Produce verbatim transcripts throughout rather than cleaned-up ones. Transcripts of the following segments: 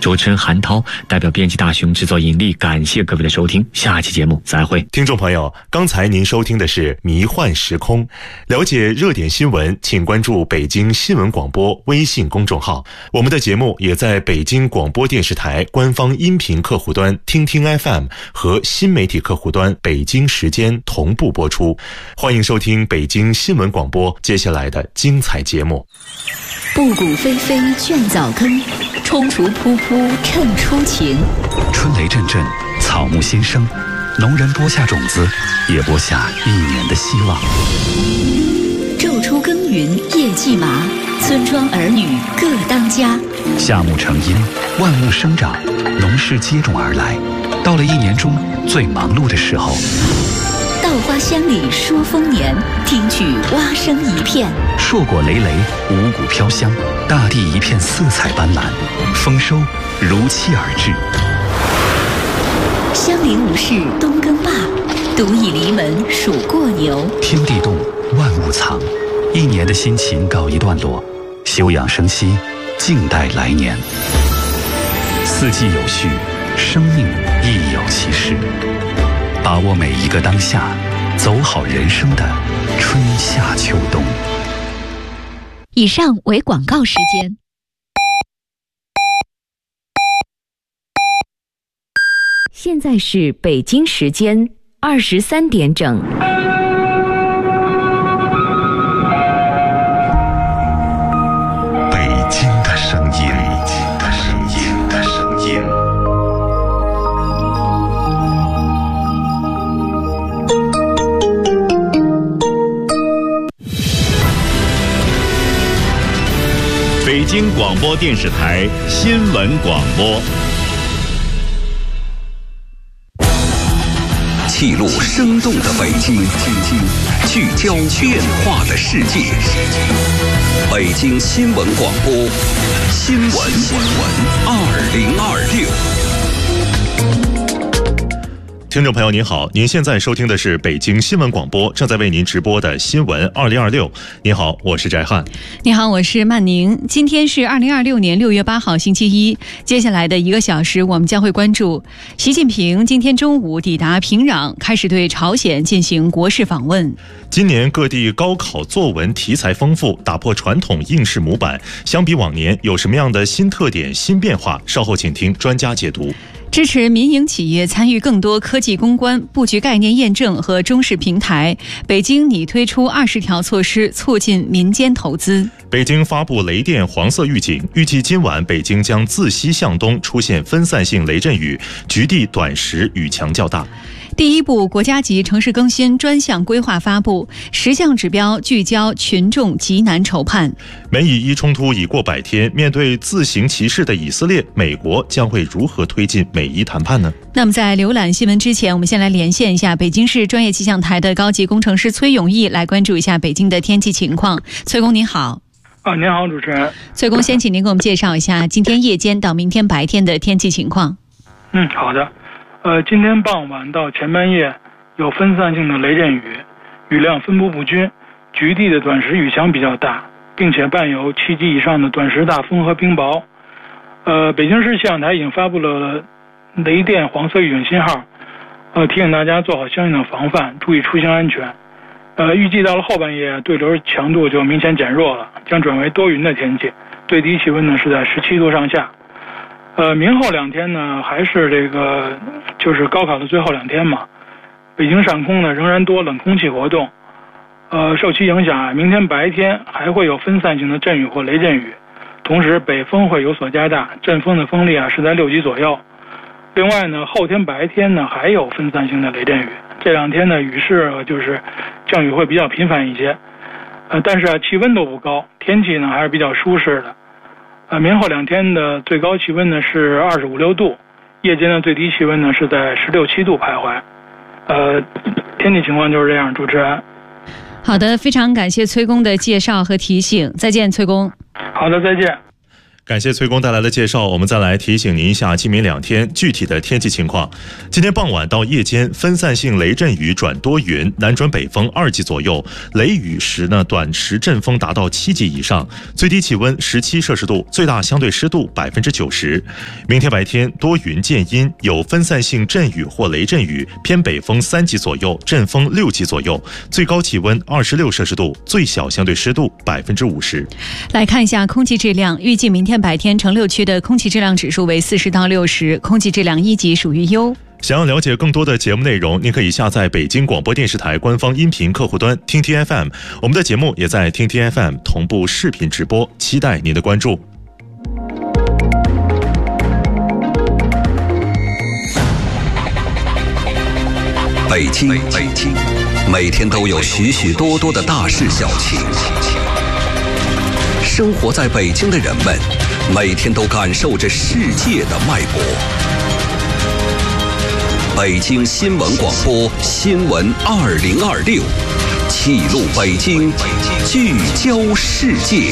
主持人韩涛代表编辑大熊制作引力，感谢各位的收听，下期节目再会。 听众朋友，刚才您收听的是迷幻时空，了解热点新闻请关注北京新闻广播微信公众号，我们的节目也在北京广播电视台官方音频客户端听听 F M 和新媒体客户端北京时间同步播出，欢迎收听北京新闻广播接下来的精彩节目。 布谷霏霏倦早更，踌躇扑扑趁初晴。 春雷阵阵，草木新生，农人播下种子，也播下一年的希望。 昼出耕耘夜绩麻，村庄儿女各当家。 夏木成荫，万物生长，农事接踵而来。到了一年中最忙碌的时候， 稻花香里说丰年，听取蛙声一片。 硕果累累，五谷飘香，大地一片色彩斑斓，丰收如期而至。 乡邻无事冬耕罢，独倚篱门数过牛。 天地动，万物藏，一年的辛勤告一段落，休养生息，静待来年。四季有序，生命亦有其事，把握每一个当下，走好人生的春夏秋冬。 以上为广告时间。现在是北京时间二十三点整。 北京的声音，北京的声音。 北京广播电视台新闻广播， 记录生动的北京，聚焦变化的世界。北京新闻广播，新闻二零二六。 听众朋友您好，您现在收听的是北京新闻广播正在为您直播的新闻二零二六。您好，我是翟汉。 你好，我是曼宁。今天是二零二六年六月八号星期一，接下来的一个小时我们将会关注习近平今天中午抵达平壤，开始对朝鲜进行国事访问。 今年各地高考作文题材丰富，打破传统应试模板，相比往年有什么样的新特点新变化？稍后请听专家解读。 支持民营企业参与更多科技攻关，布局概念验证和中式平台。北京拟推出二十条措施，促进民间投资。 北京发布雷电黄色预警，预计今晚北京将自西向东出现分散性雷阵雨，局地短时雨强较大。 第一部国家级城市更新专项规划发布，十项指标聚焦群众急难愁盼。 美以伊冲突已过百天，面对自行其是的以色列，美国将会如何推进美伊谈判呢？ 那么在浏览新闻之前，我们先来连线一下北京市专业气象台的高级工程师崔永义，来关注一下北京的天气情况。崔工您好。 啊，您好，主持人。 崔工，先请您给我们介绍一下今天夜间到明天白天的天气情况。 嗯，好的。呃，今天傍晚到前半夜有分散性的雷阵雨，雨量分布不均，局地的短时雨强比较大，并且伴有七级以上的短时大风和冰雹。呃，北京市气象台已经发布了雷电黄色预警信号，呃，提醒大家做好相应的防范，注意出行安全。呃，预计到了后半夜，对流强度就明显减弱了，将转为多云的天气，最低气温呢是在十七度上下。呃，明后两天呢，还是这个就是高考的最后两天嘛。北京上空呢仍然多冷空气活动，呃，受其影响啊，明天白天还会有分散性的阵雨或雷阵雨，同时北风会有所加大，阵风的风力啊是在六级左右。另外呢，后天白天呢还有分散性的雷阵雨，这两天呢雨势就是降雨会比较频繁一些，呃，但是啊气温都不高，天气呢还是比较舒适的。呃，明后两天的最高气温呢是二十五六度，夜间的最低气温呢是在十六七度徘徊。呃，天气情况就是这样，主持人。 好的，非常感谢崔工的介绍和提醒，再见，崔工。 好的，再见。 感谢崔工带来的介绍，我们再来提醒您一下今明两天具体的天气情况。今天傍晚到夜间，分散性雷阵雨转多云，南转北风二级左右，雷雨时呢短时阵风达到七级以上，最低气温十七摄氏度，最大相对湿度百分之九十。明天白天多云见阴，有分散性阵雨或雷阵雨，偏北风三级左右，阵风六级左右，最高气温二十六摄氏度，最小相对湿度百分之五十。 来看一下空气质量，预计明天白天城六区的空气质量指数为四十到六十，空气质量一级，属于优。 想要了解更多的节目内容，您可以下载北京广播电视台官方音频客户端听听 F M， 我们的节目也在听听 F M 同步视频直播，期待您的关注。 北京，北京，每天都有许许多多的大事小情。生活在北京的人们，每天都感受着世界的脉搏。北京新闻广播新闻二零二六，记录北京，聚焦世界。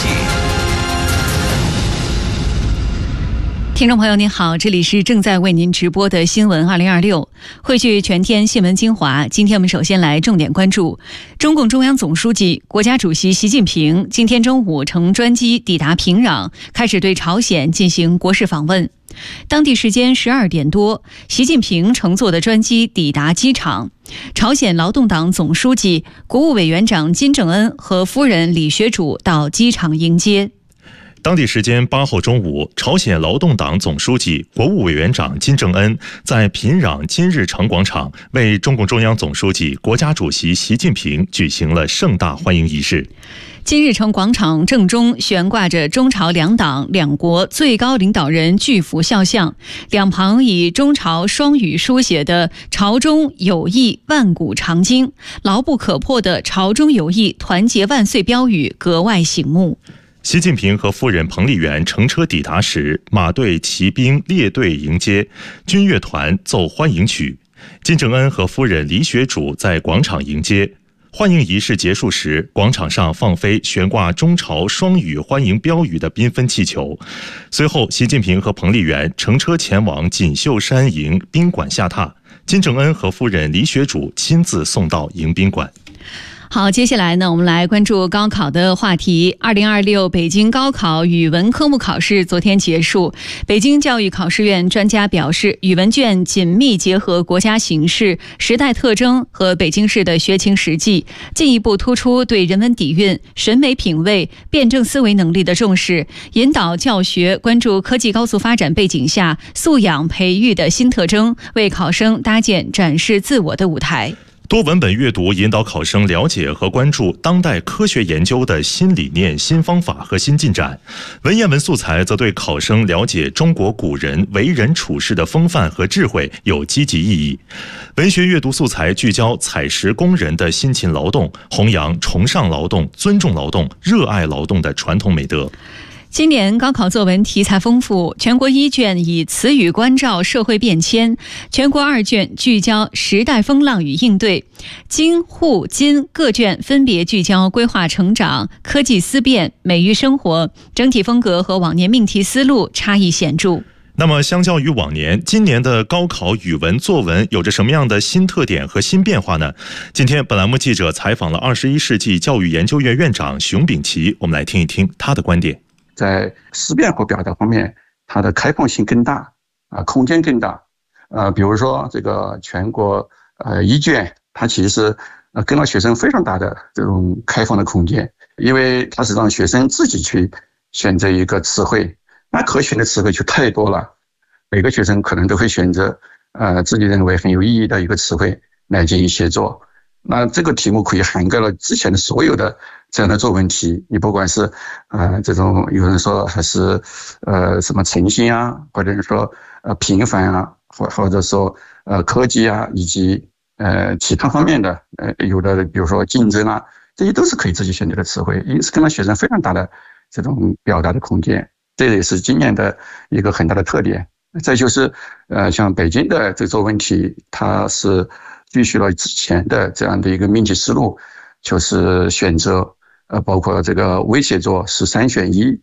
听众朋友您好，这里是正在为您直播的新闻二零二六，汇聚全天新闻精华。今天我们首先来重点关注中共中央总书记、国家主席习近平今天中午乘专机抵达平壤，开始对朝鲜进行国事访问。当地时间十二点多，习近平乘坐的专机抵达机场，朝鲜劳动党总书记、国务委员长金正恩和夫人李雪主到机场迎接。 当地时间八号中午，朝鲜劳动党总书记、国务委员长金正恩在平壤金日成广场为中共中央总书记、国家主席习近平举行了盛大欢迎仪式。 金日成广场正中悬挂着中朝两党两国最高领导人巨幅肖像，两旁以中朝双语书写的“朝中有义万古长今，牢不可破”的“朝中有义团结万岁”标语格外醒目。 习近平和夫人彭丽媛乘车抵达时，马队、骑兵列队迎接，军乐团奏欢迎曲。金正恩和夫人李雪主在广场迎接。欢迎仪式结束时，广场上放飞悬挂中朝双语欢迎标语的缤纷气球。随后，习近平和彭丽媛乘车前往锦绣山营宾馆下榻，金正恩和夫人李雪主亲自送到迎宾馆。 好，接下来呢，我们来关注高考的话题。二零二六北京高考语文科目考试昨天结束，北京教育考试院专家表示，语文卷紧密结合国家形势、时代特征和北京市的学情实际，进一步突出对人文底蕴、审美品味、辩证思维能力的重视，引导教学关注科技高速发展背景下素养培育的新特征，为考生搭建展示自我的舞台。 多文本阅读引导考生了解和关注当代科学研究的新理念、新方法和新进展。文言文素材则对考生了解中国古人为人处事的风范和智慧有积极意义。文学阅读素材聚焦采石工人的辛勤劳动，弘扬崇尚劳动、尊重劳动、热爱劳动的传统美德。 今年高考作文题材丰富，全国一卷以词语关照社会变迁，全国二卷聚焦时代风浪与应对，京沪津各卷分别聚焦规划成长、科技思辨、美育生活，整体风格和往年命题思路差异显著。 那么相较于往年，今年的高考语文作文有着什么样的新特点和新变化呢？今天本栏目记者采访了二十一世纪教育研究院院长熊丙奇，我们来听一听他的观点。 在思辨和表达方面，它的开放性更大啊，空间更大。呃，比如说这个全国呃一卷，它其实呃给了学生非常大的这种开放的空间，因为它是让学生自己去选择一个词汇，那可选的词汇就太多了，每个学生可能都会选择呃自己认为很有意义的一个词汇来进行写作。那这个题目可以涵盖了之前的所有的这样的作文题，你不管是呃这种有人说还是呃什么诚信啊，或者是说呃平凡啊，或或者说呃科技啊，以及呃其他方面的呃有的比如说竞争啊，这些都是可以自己选择的词汇，因此给了学生非常大的这种表达的空间，这也是今年的一个很大的特点。再就是呃像北京的这个作文题，它是继续了之前的这样的一个命题思路，就是选择呃包括这个微写作是三选一，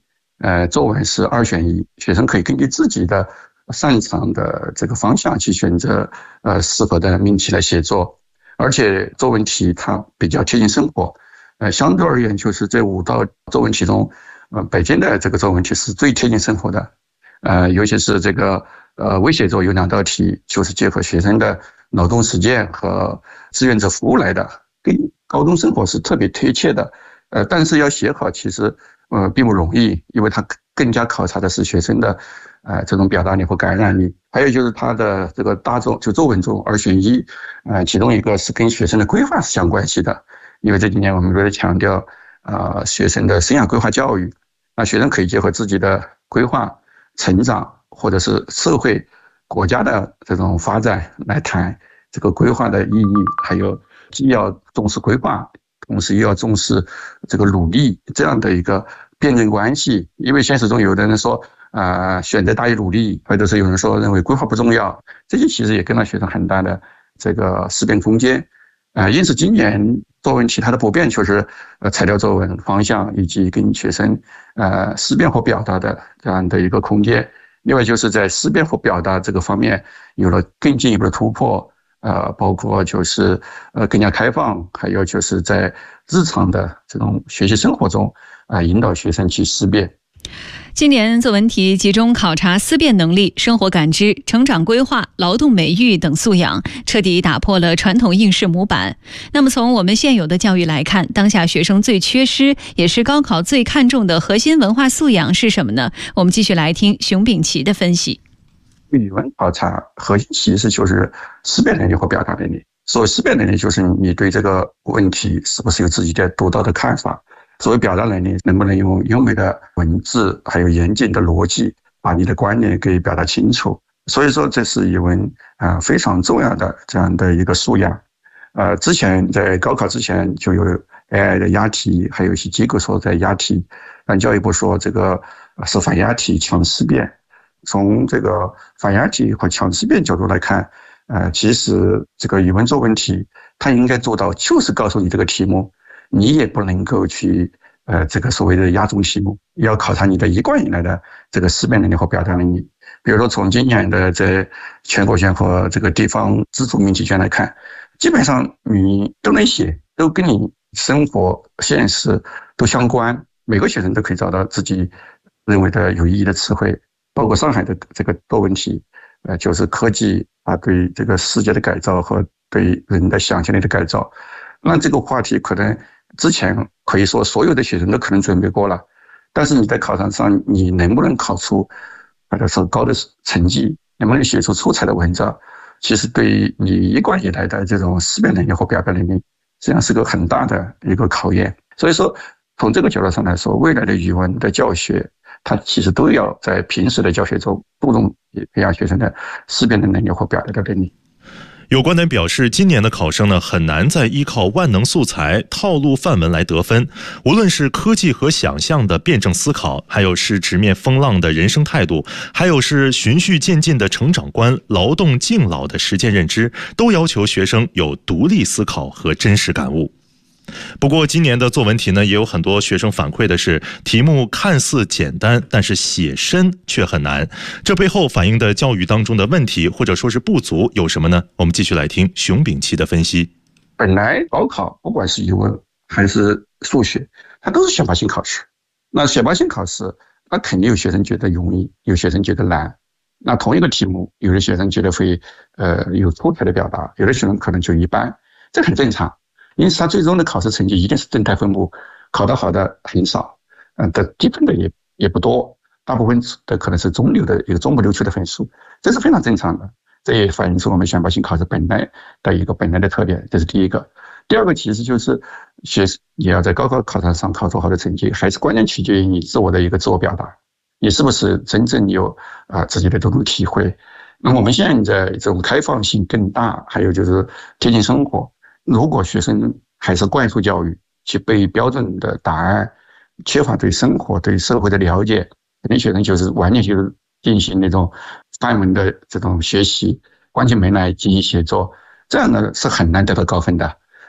呃，作文是二选一，学生可以根据自己的擅长的这个方向去选择呃适合的命题来写作，而且作文题它比较贴近生活，呃，相对而言就是这五道作文题中，呃，北京的这个作文题是最贴近生活的，呃，尤其是这个呃微写作有两道题就是结合学生的劳动实践和志愿者服务来的，跟高中生活是特别贴切的，呃，但是要写好其实呃并不容易，因为它更加考察的是学生的呃这种表达力和感染力，还有就是它的这个大作就作文中二选一，呃，其中一个是跟学生的规划是相关系的，因为这几年我们为了强调呃学生的生涯规划教育，那学生可以结合自己的规划、成长或者是社会、国家的这种发展来谈这个规划的意义，还有既要重视规划，同时又要重视这个努力这样的一个辩证关系。因为现实中有的人说啊、呃，选择大于努力，或者是有人说认为规划不重要，这些其实也给了学生很大的这个思辨空间。呃，因此今年作文题它的不变就是呃材料作文方向以及跟学生呃思辨和表达的这样的一个空间。另外就是在思辨和表达这个方面有了更进一步的突破，呃，包括就是呃更加开放，还有就是在日常的这种学习生活中啊、呃，引导学生去思辨。 今年作文题集中考察思辨能力、生活感知、成长规划、劳动美育等素养，彻底打破了传统应试模板。那么从我们现有的教育来看，当下学生最缺失也是高考最看重的核心文化素养是什么呢？我们继续来听熊丙奇的分析。 语文考察核心其实就是思辨能力和表达能力。所谓思辨能力，就是你对这个问题是不是有自己的独到的看法。作为表达能力，能不能用优美的文字还有严谨的逻辑把你的观念给表达清楚。所以说这是语文啊、呃、非常重要的这样的一个素养。呃，之前在高考之前就有 A I 的押题，还有一些机构说在押题，但教育部说这个是反押题强思辨。从这个反押题和强思辨角度来看，呃，其实这个语文作文题它应该做到就是告诉你这个题目，你也不能够去呃这个所谓的押中题目，要考察你的一贯以来的这个思辨能力和表达能力。比如说从今年的在全国卷和这个地方自主命题卷来看，基本上你都能写，都跟你生活现实都相关，每个学生都可以找到自己认为的有意义的词汇。包括上海的这个作文题，呃，就是科技啊对这个世界的改造和对人的想象力的改造。那这个话题可能之前可以说所有的学生都可能准备过了，但是你在考场上你能不能考出或者是高的成绩，能不能写出出彩的文章，其实对于你一贯以来的这种思辨能力和表达能力，实际上是个很大的一个考验。所以说从这个角度上来说，未来的语文的教学它其实都要在平时的教学中注重培养学生的思辨的能力和表达的能力。 有观点表示，今年的考生呢很难再依靠万能素材、套路范文来得分。无论是科技和想象的辩证思考，还有是直面风浪的人生态度，还有是循序渐进的成长观、劳动敬老的实践认知，都要求学生有独立思考和真实感悟。不过今年的作文题呢，也有很多学生反馈的是，题目看似简单，但是写深却很难。这背后反映的教育当中的问题或者说是不足有什么呢？我们继续来听熊丙奇的分析。 本来高考不管是语文还是数学，它都是选拔性考试。那选拔性考试，那肯定有学生觉得容易，有学生觉得难。那同一个题目，有的学生觉得会呃有出彩的表达，有的学生可能就一般，这很正常。因此他最终的考试成绩一定是正态分布，考得好的很少，嗯，的低分的也也不多，大部分的可能是中流的一个中不溜秋的分数，这是非常正常的。这也反映出我们选拔性考试本来的一个本来的特点，这是第一个。第二个其实就是学生也要在高考考场上考出好的成绩，还是关键取决于你自我的一个自我表达，你是不是真正有啊、呃、自己的这种体会。那我们现在这种开放性更大，还有就是贴近生活。如果学生还是灌输教育，去背标准的答案，缺乏对生活对社会的了解，肯定学生就是完全就是进行那种范文的这种学习，关起门来进行写作，这样呢是很难得到高分的。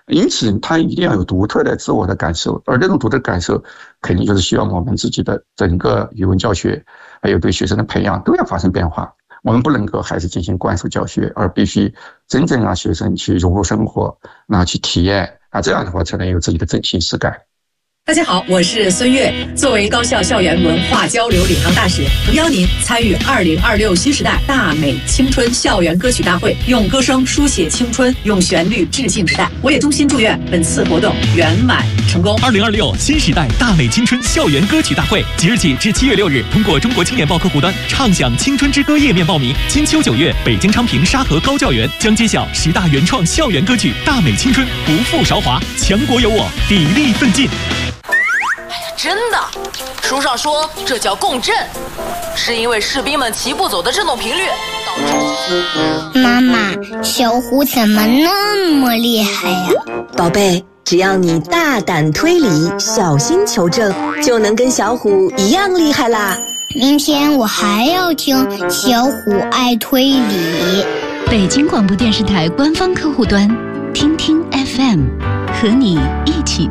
因此他一定要有独特的自我的感受，而这种独特的感受肯定就是需要我们自己的整个语文教学还有对学生的培养都要发生变化。我们不能够还是进行灌输教学，而必须真正让学生去融入生活，然后去体验啊，这样的话才能有自己的真情实感。 大家好，我是孙悦。作为高校校园文化交流领航大使，诚邀您参与二零二六新时代大美青春校园歌曲大会，用歌声书写青春，用旋律致敬时代。我也衷心祝愿本次活动圆满成功。 二零二六新时代大美青春校园歌曲大会，即日起至七月六日，通过中国青年报客户端畅享青春之歌页面报名。金秋九月，北京昌平沙河高教园将揭晓十大原创校园歌曲，大美青春，不负韶华，强国有我，砥砺奋进。 真的，书上说这叫共振，是因为士兵们齐步走的振动频率导致。 妈妈，小虎怎么那么厉害呀？ 宝贝，只要你大胆推理，小心求证，就能跟小虎一样厉害啦。 明天我还要听小虎爱推理。 北京广播电视台官方客户端，听听 F M， 和你一起